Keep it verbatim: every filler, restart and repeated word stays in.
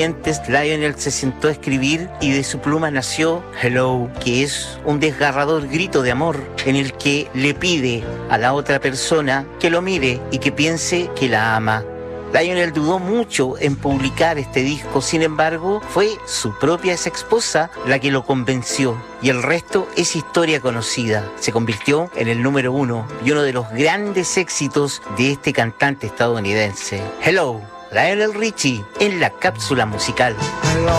Lionel se sentó a escribir y de su pluma nació Hello, que es un desgarrador grito de amor en el que le pide a la otra persona que lo mire y que piense que la ama. Lionel dudó mucho en publicar este disco, sin embargo, fue su propia ex esposa la que lo convenció y el resto es historia conocida. Se convirtió en el número uno y uno de los grandes éxitos de este cantante estadounidense. Hello, Lionel Richie en la cápsula musical.